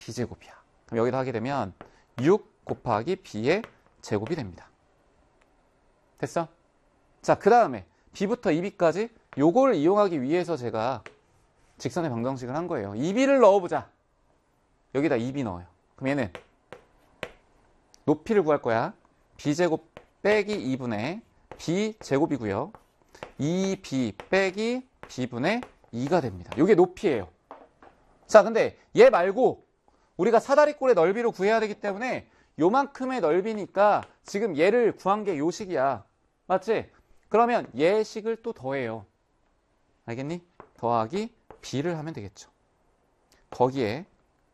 b제곱이야. 그럼 여기다 하게 되면 6 곱하기 b의 제곱이 됩니다. 됐어? 자, 그 다음에 b부터 2b까지 요걸 이용하기 위해서 제가 직선의 방정식을 한 거예요. 2b를 넣어보자. 여기다 2b 넣어요. 그럼 얘는 높이를 구할 거야. b제곱 빼기 2분의 b제곱이고요. 2b 빼기 b분의 2가 됩니다. 이게 높이예요. 자, 근데 얘 말고 우리가 사다리꼴의 넓이로 구해야 되기 때문에 요만큼의 넓이니까 지금 얘를 구한 게 요 식이야. 맞지? 그러면 얘 식을 또 더해요. 알겠니? 더하기 b를 하면 되겠죠. 거기에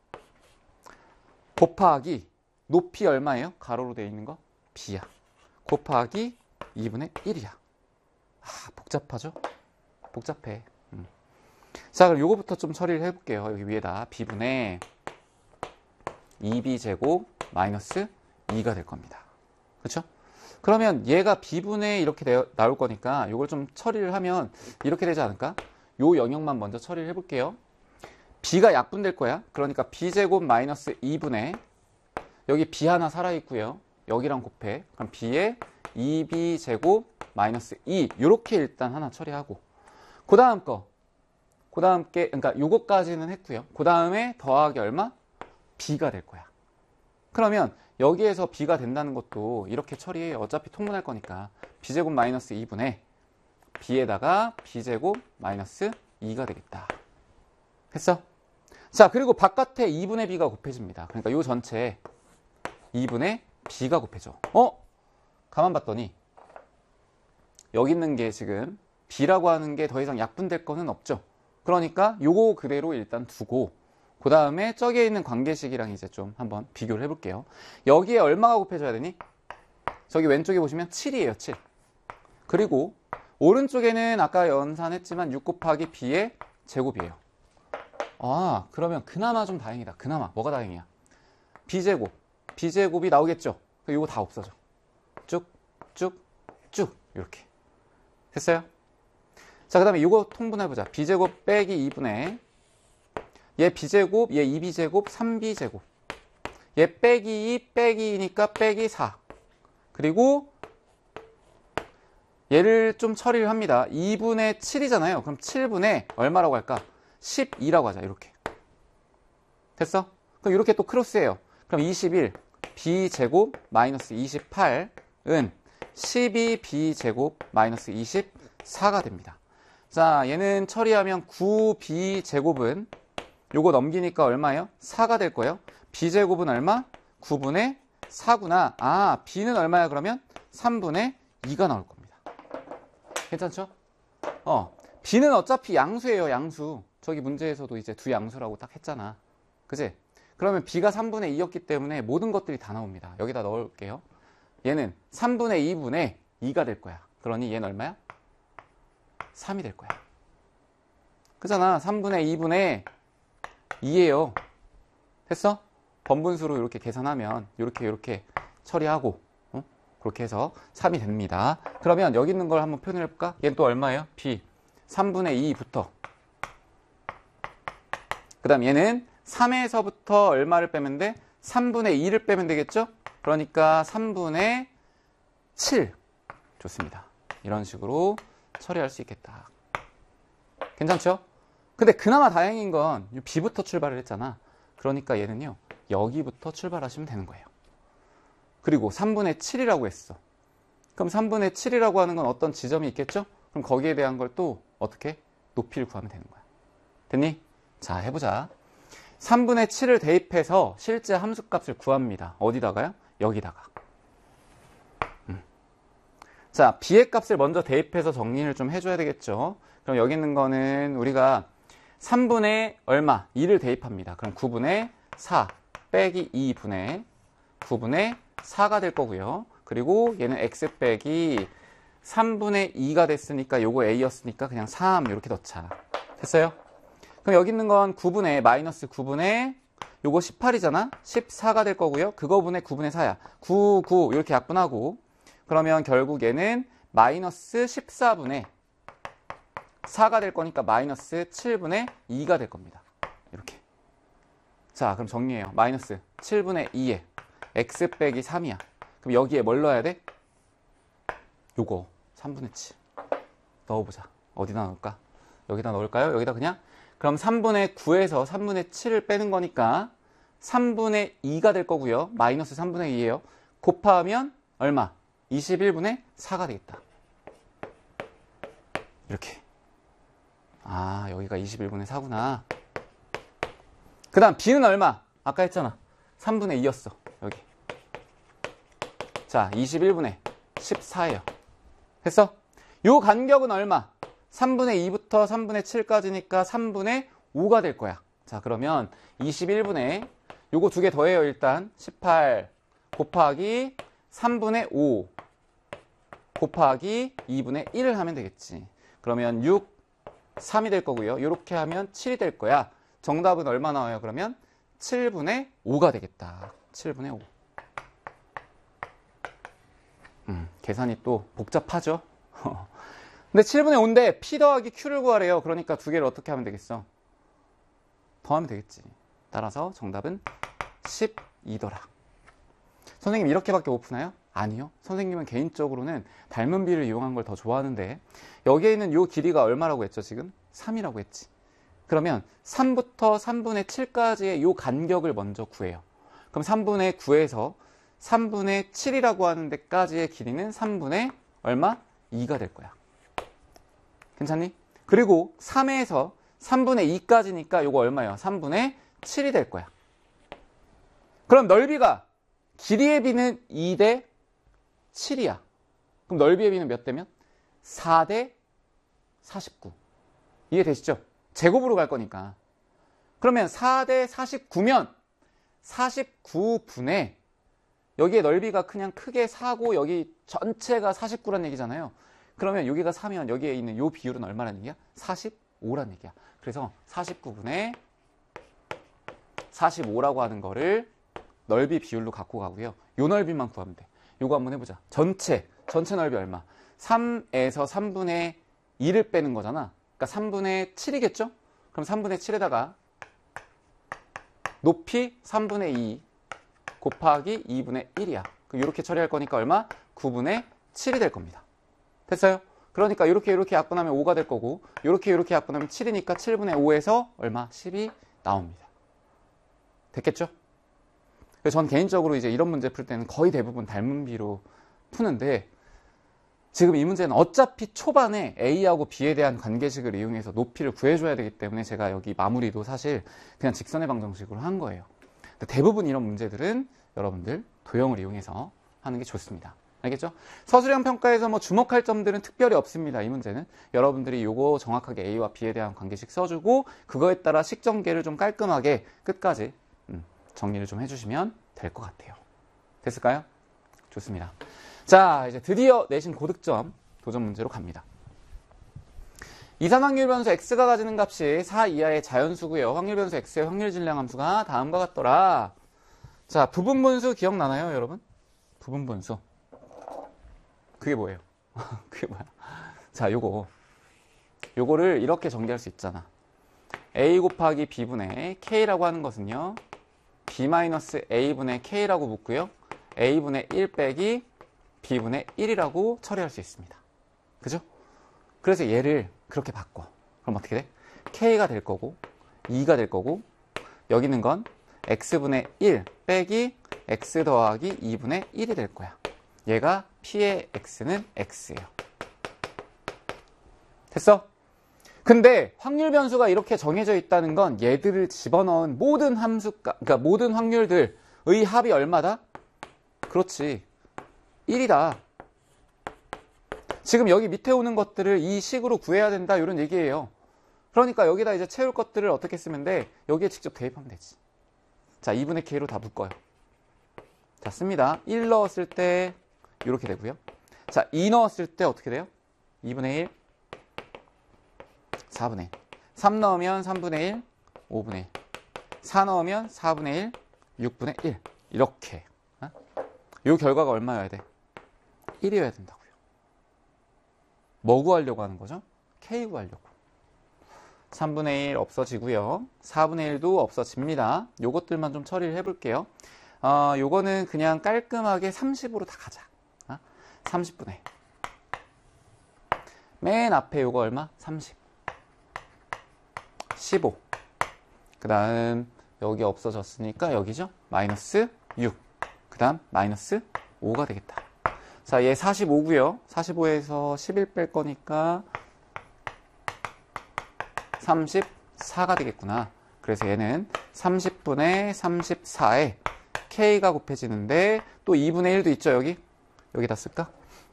곱하기 높이 얼마예요? 가로로 되어 있는 거? b야. 곱하기 2분의 1이야. 아, 복잡하죠? 복잡해. 자, 그럼 요거부터 좀 처리를 해볼게요. 여기 위에다 b분의 2b제곱 마이너스 2가 될 겁니다. 그렇죠? 그러면 얘가 b분의 이렇게 나올 거니까 요걸 좀 처리를 하면 이렇게 되지 않을까? 요 영역만 먼저 처리를 해볼게요. b가 약분될 거야. 그러니까 b제곱 마이너스 2분의 여기 b 하나 살아있고요. 여기랑 곱해. 그럼 b에 2b제곱 마이너스 2 요렇게 일단 하나 처리하고 그 다음 게 그러니까 요거까지는 했고요. 그 다음에 더하기 얼마? b가 될 거야. 그러면 여기에서 b가 된다는 것도 이렇게 처리해요. 어차피 통분할 거니까 b제곱 마이너스 2분의 b에다가 b제곱 마이너스 2가 되겠다. 됐어? 자, 그리고 바깥에 2분의 b가 곱해집니다. 그러니까 요 전체에 2분의 b가 곱해져. 가만 봤더니 여기 있는 게 지금 b라고 하는 게 더 이상 약분될 거는 없죠. 그러니까 요거 그대로 일단 두고 그 다음에 저기에 있는 관계식이랑 이제 좀 한번 비교를 해볼게요. 여기에 얼마가 곱해져야 되니? 저기 왼쪽에 보시면 7이에요. 7. 그리고 오른쪽에는 아까 연산했지만 6 곱하기 b의 제곱이에요. 아, 그러면 그나마 좀 다행이다. 그나마 뭐가 다행이야? b제곱이 나오겠죠. 이거 다 없어져. 쭉 이렇게 됐어요? 자, 그 다음에 이거 통분해보자. b제곱 빼기 2분의 얘 b제곱, 얘 2b제곱, 3b제곱. 얘 빼기 2, 빼기 2니까 빼기 4. 그리고 얘를 좀 처리를 합니다. 2분의 7이잖아요. 그럼 7분의 얼마라고 할까? 12라고 하자. 이렇게. 됐어? 그럼 이렇게 또 크로스해요. 그럼 21 b제곱 마이너스 28은 12b제곱 마이너스 24가 됩니다. 자, 얘는 처리하면 9b제곱은 요거 넘기니까 얼마예요? 4가 될 거예요. b제곱은 얼마? 9분의 4구나. 아, b는 얼마야 그러면? 3분의 2가 나올 겁니다. 괜찮죠? b는 어차피 양수예요. 양수. 저기 문제에서도 이제 두 양수라고 딱 했잖아. 그치? 그러면 b가 3분의 2였기 때문에 모든 것들이 다 나옵니다. 여기다 넣을게요. 얘는 3분의 2분의 2가 될 거야. 그러니 얘는 얼마야? 3이 될 거야. 그잖아. 3분의 2분의 2예요. 됐어? 번분수로 이렇게 계산하면 이렇게 처리하고 그렇게 해서 3이 됩니다. 그러면 여기 있는 걸 한번 표현을 해볼까? 얘는 또 얼마예요? b 3분의 2부터 그 다음 얘는 3에서부터 얼마를 빼면 돼? 3분의 2를 빼면 되겠죠? 그러니까 3분의 7 좋습니다. 이런 식으로 처리할 수 있겠다. 괜찮죠? 근데 그나마 다행인 건 b부터 출발을 했잖아. 그러니까 얘는요 여기부터 출발하시면 되는 거예요. 그리고 3분의 7이라고 했어. 그럼 3분의 7이라고 하는 건 어떤 지점이 있겠죠? 그럼 거기에 대한 걸 또 어떻게? 높이를 구하면 되는 거야. 됐니? 자, 해보자. 3분의 7을 대입해서 실제 함수값을 구합니다. 어디다가요? 여기다가. 자, b의 값을 먼저 대입해서 정리를 좀 해줘야 되겠죠. 그럼 여기 있는 거는 우리가 3분의 얼마? 2를 대입합니다. 그럼 9분의 4 빼기 2분의 9분의 4가 될 거고요. 그리고 얘는 x 빼기 3분의 2가 됐으니까 요거 a였으니까 그냥 3 이렇게 넣자. 됐어요? 그럼 여기 있는 건 9분의 마이너스 9분의 요거 18이잖아. 14가 될 거고요. 그거분의 9분의 4야. 9 이렇게 약분하고 그러면 결국 얘는 마이너스 14분의 4가 될 거니까 마이너스 7분의 2가 될 겁니다. 이렇게. 자, 그럼 정리해요. 마이너스 7분의 2에 x 빼기 3이야. 그럼 여기에 뭘 넣어야 돼? 요거 3분의 7 넣어보자. 어디다 넣을까? 여기다 넣을까요? 여기다 그냥? 그럼 3분의 9에서 3분의 7을 빼는 거니까 3분의 2가 될 거고요. 마이너스 3분의 2예요. 곱하면 얼마? 21분의 4가 되겠다. 이렇게. 아, 여기가 21분의 4구나. 그 다음 b는 얼마? 아까 했잖아. 3분의 2였어. 여기. 자, 21분의 14예요. 됐어? 요 간격은 얼마? 3분의 2부터 3분의 7까지니까 3분의 5가 될 거야. 자, 그러면 21분의 요거 두 개 더해요. 일단 18 곱하기 3분의 5 곱하기 2분의 1을 하면 되겠지. 그러면 6, 3이 될 거고요. 이렇게 하면 7이 될 거야. 정답은 얼마 나와요? 그러면 7분의 5가 되겠다. 7분의 5. 계산이 또 복잡하죠? 근데 7분의 5인데 P 더하기 Q를 구하래요. 그러니까 두 개를 어떻게 하면 되겠어? 더하면 되겠지. 따라서 정답은 12더라. 선생님 이렇게밖에 못 푸나요? 아니요. 선생님은 개인적으로는 닮은 비를 이용한 걸 더 좋아하는데 여기에 있는 요 길이가 얼마라고 했죠? 지금 3이라고 했지. 그러면 3부터 3분의 7까지의 요 간격을 먼저 구해요. 그럼 3분의 9에서 3분의 7이라고 하는 데까지의 길이는 3분의 얼마? 2가 될 거야. 괜찮니? 그리고 3에서 3분의 2까지니까 요거 얼마예요? 3분의 7이 될 거야. 그럼 넓이가 길이의 비는 2대 7이야. 그럼 넓이의 비는 몇 대면? 4대 49. 이해되시죠? 제곱으로 갈 거니까. 그러면 4대 49면 49분의 여기에 넓이가 그냥 크게 4고 여기 전체가 49란 얘기잖아요. 그러면 여기가 4면 여기에 있는 요 비율은 얼마란 얘기야? 45란 얘기야. 그래서 49분의 45라고 하는 거를 넓이 비율로 갖고 가고요. 요 넓이만 구하면 돼. 요거 한번 해보자. 전체 넓이 얼마? 3에서 3분의 2를 빼는 거잖아. 그러니까 3분의 7이겠죠? 그럼 3분의 7에다가 높이 3분의 2 곱하기 2분의 1이야. 이렇게 처리할 거니까 얼마? 9분의 7이 될 겁니다. 됐어요? 그러니까 이렇게 약분하면 5가 될 거고 이렇게 약분하면 7이니까 7분의 5에서 얼마? 10이 나옵니다. 됐겠죠? 그래서 전 개인적으로 이제 이런 문제 풀 때는 거의 대부분 닮은 비로 푸는데 지금 이 문제는 어차피 초반에 A하고 B에 대한 관계식을 이용해서 높이를 구해줘야 되기 때문에 제가 여기 마무리도 사실 그냥 직선의 방정식으로 한 거예요. 근데 대부분 이런 문제들은 여러분들 도형을 이용해서 하는 게 좋습니다. 알겠죠? 서술형 평가에서 뭐 주목할 점들은 특별히 없습니다. 이 문제는 여러분들이 요거 정확하게 A와 B에 대한 관계식 써주고 그거에 따라 식전개를 좀 깔끔하게 끝까지 정리를 좀 해주시면 될 것 같아요. 됐을까요? 좋습니다. 자, 이제 드디어 내신 고득점 도전 문제로 갑니다. 이산 확률 변수 x가 가지는 값이 4 이하의 자연수고요. 확률 변수 x의 확률 질량 함수가 다음과 같더라. 자, 부분분수 기억나나요, 여러분? 부분분수. 그게 뭐예요? 그게 뭐야? 자, 요거를 이렇게 전개할 수 있잖아. a 곱하기 b분의 k라고 하는 것은요. b-a분의 k라고 묻고요. a분의 1 빼기 b분의 1이라고 처리할 수 있습니다. 그죠? 그래서 얘를 그렇게 바꿔. 그럼 어떻게 돼? k가 될 거고 2가 될 거고 여기 있는 건 x분의 1 빼기 x 더하기 2분의 1이 될 거야. 얘가 p의 x는 x예요. 됐어? 근데 확률 변수가 이렇게 정해져 있다는 건 얘들을 집어넣은 모든 함수값, 그러니까 모든 확률들의 합이 얼마다? 그렇지. 1이다. 지금 여기 밑에 오는 것들을 이 식으로 구해야 된다 이런 얘기예요. 그러니까 여기다 이제 채울 것들을 어떻게 쓰면 돼? 여기에 직접 대입하면 되지. 자, 2분의 k로 다 묶어요. 자, 씁니다. 1 넣었을 때 이렇게 되고요. 자, 2 넣었을 때 어떻게 돼요? 2분의 1, 4분의 1. 3 넣으면 3분의 1, 5분의 1. 4 넣으면 4분의 1, 6분의 1. 이렇게. 이 결과가 얼마여야 돼? 1이어야 된다고요. 뭐 구하려고 하는 거죠? K 구하려고. 3분의 1 없어지고요. 4분의 1도 없어집니다. 요것들만 좀 처리를 해볼게요. 요거는 그냥 깔끔하게 30으로 다 가자. 30분의 1. 맨 앞에 요거 얼마? 30. 15. 그 다음 여기 없어졌으니까 여기죠? 마이너스 6. 그 다음 마이너스 5가 되겠다. 자, 얘 45고요. 45에서 11 뺄 거니까 34가 되겠구나. 그래서 얘는 30분의 34에 K가 곱해지는데 또 2분의 1도 있죠, 여기? 여기다 쓸까?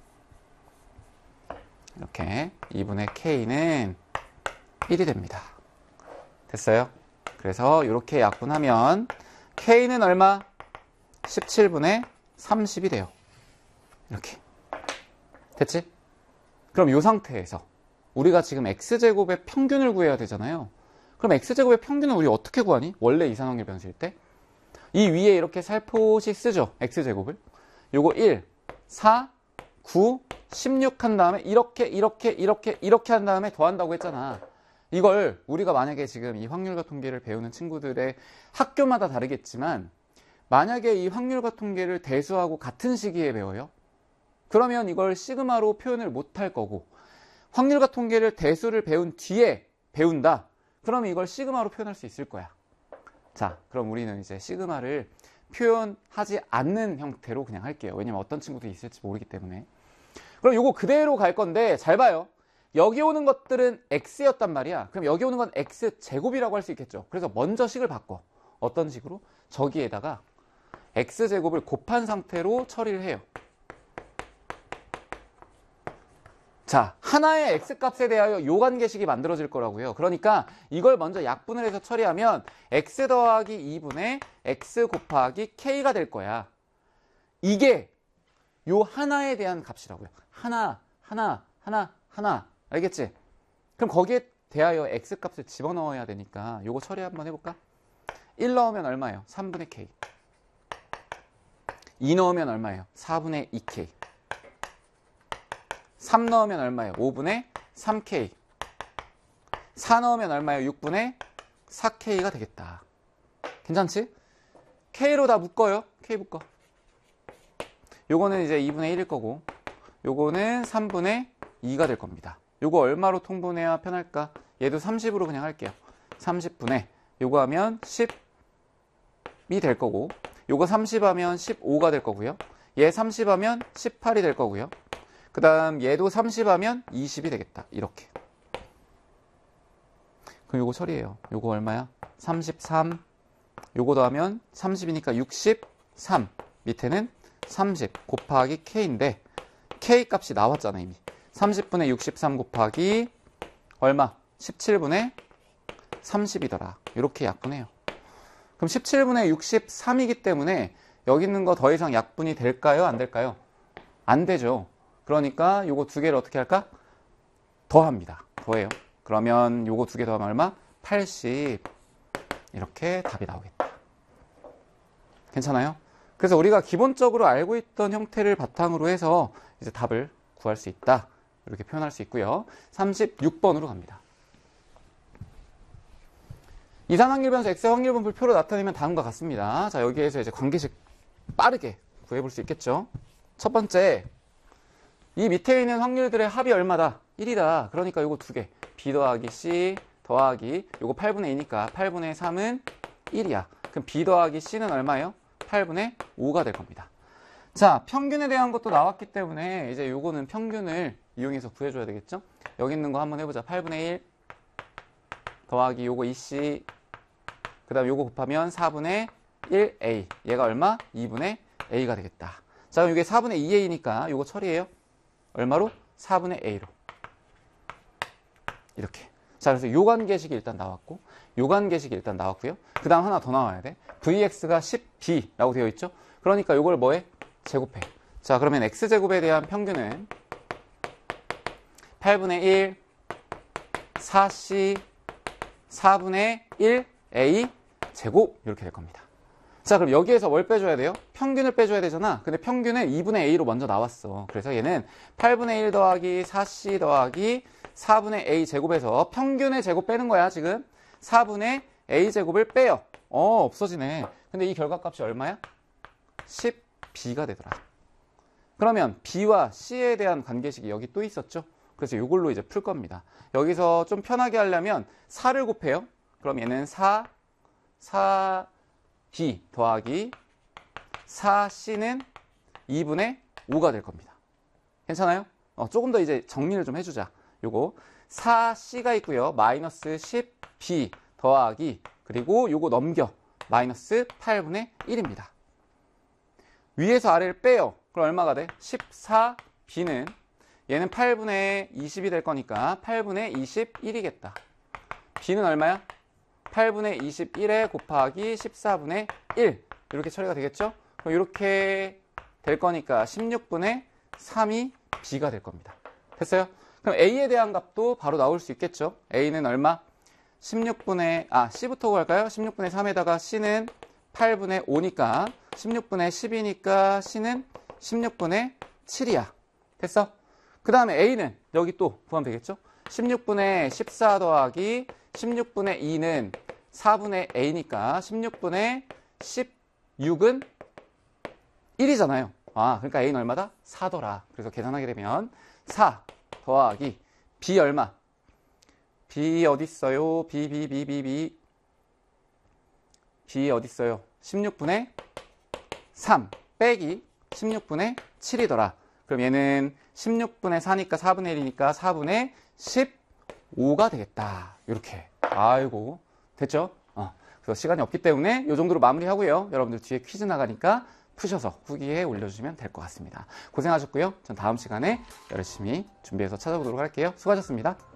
이렇게 2분의 K는 1이 됩니다. 됐어요? 그래서 이렇게 약분하면 K는 얼마? 17분의 30이 돼요. 이렇게. 됐지? 그럼 이 상태에서 우리가 지금 X제곱의 평균을 구해야 되잖아요. 그럼 X제곱의 평균은 우리 어떻게 구하니? 원래 이산확률 변수일 때. 이 위에 이렇게 살포시 쓰죠. X제곱을. 요거 1, 4, 9, 16 한 다음에 이렇게 한 다음에 더한다고 했잖아. 이걸 우리가 만약에 지금 이 확률과 통계를 배우는 친구들의 학교마다 다르겠지만 만약에 이 확률과 통계를 대수하고 같은 시기에 배워요. 그러면 이걸 시그마로 표현을 못할 거고 확률과 통계를 대수를 배운 뒤에 배운다. 그러면 이걸 시그마로 표현할 수 있을 거야. 자, 그럼 우리는 이제 시그마를 표현하지 않는 형태로 그냥 할게요. 왜냐면 어떤 친구도 있을지 모르기 때문에. 그럼 이거 그대로 갈 건데 잘 봐요. 여기 오는 것들은 x였단 말이야. 그럼 여기 오는 건 x제곱이라고 할 수 있겠죠. 그래서 먼저 식을 바꿔. 어떤 식으로? 저기에다가 x제곱을 곱한 상태로 처리를 해요. 자, 하나의 x값에 대하여 요관계식이 만들어질 거라고요. 그러니까 이걸 먼저 약분을 해서 처리하면 x 더하기 2분의 x 곱하기 k가 될 거야. 이게 요 하나에 대한 값이라고요. 하나. 알겠지? 그럼 거기에 대하여 x값을 집어넣어야 되니까 요거 처리 한번 해볼까? 1 넣으면 얼마예요? 3분의 k. 2 넣으면 얼마예요? 4분의 2k. 3 넣으면 얼마예요? 5분의 3k. 4 넣으면 얼마예요? 6분의 4k가 되겠다. 괜찮지? k로 다 묶어요. k 묶어. 요거는 이제 2분의 1일 거고 요거는 3분의 2가 될 겁니다. 요거 얼마로 통분해야 편할까? 얘도 30으로 그냥 할게요. 30분의 요거 하면 10이 될 거고 요거 30 하면 15가 될 거고요. 얘 30 하면 18이 될 거고요. 그 다음 얘도 30 하면 20이 되겠다. 이렇게. 그럼 요거 처리해요. 요거 얼마야? 33. 요거 더하면 30이니까 63. 밑에는 30 곱하기 k인데 k 값이 나왔잖아 이미. 30분의 63 곱하기 얼마? 17분의 30이더라. 이렇게 약분해요. 그럼 17분의 63이기 때문에 여기 있는 거 더 이상 약분이 될까요? 안 될까요? 안 되죠. 그러니까 요거 두 개를 어떻게 할까? 더합니다. 더해요. 그러면 요거 두 개 더하면 얼마? 80. 이렇게 답이 나오겠다. 괜찮아요? 그래서 우리가 기본적으로 알고 있던 형태를 바탕으로 해서 이제 답을 구할 수 있다. 이렇게 표현할 수 있고요. 36번으로 갑니다. 이산확률 변수 X의 확률분포를 표로 나타내면 다음과 같습니다. 자, 여기에서 이제 관계식 빠르게 구해볼 수 있겠죠. 첫 번째, 이 밑에 있는 확률들의 합이 얼마다? 1이다. 그러니까 요거 두 개. B 더하기 C 더하기 요거 8분의 2니까 8분의 3은 1이야. 그럼 B 더하기 C는 얼마예요? 8분의 5가 될 겁니다. 자, 평균에 대한 것도 나왔기 때문에 이제 요거는 평균을 이용해서 구해줘야 되겠죠? 여기 있는 거 한번 해보자. 8분의 1 더하기 요거 2C 그 다음 요거 곱하면 4분의 1A 얘가 얼마? 2분의 A가 되겠다. 자, 그럼 이게 4분의 2A니까 요거 처리해요. 얼마로? 4분의 A로. 이렇게. 자, 그래서 요관계식이 일단 나왔고 요관계식이 일단 나왔고요. 그 다음 하나 더 나와야 돼. VX가 10B라고 되어 있죠? 그러니까 요걸 뭐해? 제곱해. 자, 그러면 X제곱에 대한 평균은 8분의 1 4C 4분의 1A 제곱 이렇게 될 겁니다. 자, 그럼 여기에서 뭘 빼줘야 돼요? 평균을 빼줘야 되잖아. 근데 평균은 2분의 A로 먼저 나왔어. 그래서 얘는 8분의 1 더하기 4C 더하기 4분의 a제곱에서 평균의 제곱 빼는 거야, 지금. 4분의 a제곱을 빼요. 없어지네. 근데 이 결과값이 얼마야? 10b가 되더라. 그러면 b와 c에 대한 관계식이 여기 또 있었죠? 그래서 이걸로 이제 풀 겁니다. 여기서 좀 편하게 하려면 4를 곱해요. 그럼 얘는 4b 더하기 4c는 2분의 5가 될 겁니다. 괜찮아요? 조금 더 이제 정리를 좀 해주자. 요거 4c가 있고요. 마이너스 10b 더하기 그리고 요거 넘겨 마이너스 8분의 1입니다. 위에서 아래를 빼요. 그럼 얼마가 돼? 14b는 얘는 8분의 20이 될 거니까 8분의 21이겠다. b는 얼마야? 8분의 21에 곱하기 14분의 1 이렇게 처리가 되겠죠? 그럼 이렇게 될 거니까 16분의 3이 b가 될 겁니다. 됐어요? 그럼 a에 대한 값도 바로 나올 수 있겠죠? a는 얼마? 16분의 c부터 구할까요? 16분의 3에다가 c는 8분의 5니까 16분의 10이니까 c는 16분의 7이야. 됐어? 그 다음에 a는 여기 또 구하면 되겠죠? 16분의 14 더하기 16분의 2는 4분의 a니까 16분의 16은 1이잖아요. 그러니까 a는 얼마다? 4더라. 그래서 계산하게 되면 4 더하기 b 얼마? b 어디 있어요? b 어디 있어요? 16분의 3 빼기 16분의 7이더라. 그럼 얘는 16분의 4니까 4분의 1이니까 4분의 15가 되겠다. 이렇게. 아이고, 됐죠? 그래서 시간이 없기 때문에 이 정도로 마무리하고요. 여러분들 뒤에 퀴즈 나가니까 푸셔서 후기에 올려주시면 될 것 같습니다. 고생하셨고요. 전 다음 시간에 열심히 준비해서 찾아보도록 할게요. 수고하셨습니다.